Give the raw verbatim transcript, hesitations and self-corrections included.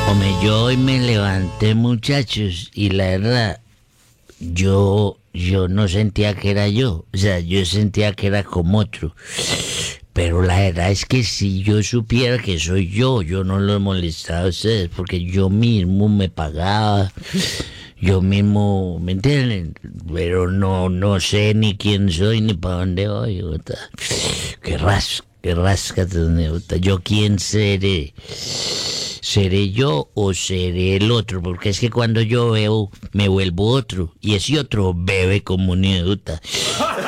Hombre, yo hoy me levanté, muchachos, y la verdad, yo, yo no sentía que era yo. O sea, yo sentía que era como otro. Pero la verdad es que si yo supiera que soy yo, yo no los molestaba a ustedes, porque yo mismo me pagaba, yo mismo, ¿me entienden? Pero no, no sé ni quién soy ni para dónde voy, puta. Qué ras, qué rascate, puta. Yo quién seré. ¿Seré yo o seré el otro? Porque es que cuando yo bebo, me vuelvo otro. Y ese otro bebe como un idiota.